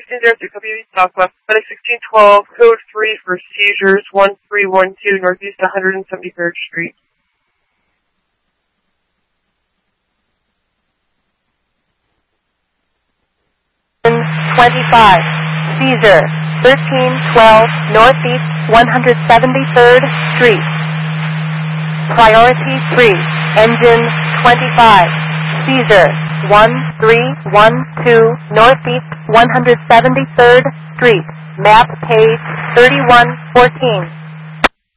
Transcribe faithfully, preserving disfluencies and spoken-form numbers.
sixteen oh three, W Southwest, Medic sixteen twelve, code three for seizures, one three one two, Northeast one hundred seventy-third Street. twenty-five, seizure, thirteen twelve, Northeast one hundred seventy-third Street. Priority three, engine twenty-five, seizure, one three one two, Northeast one hundred seventy-third Street, map page thirty-one fourteen.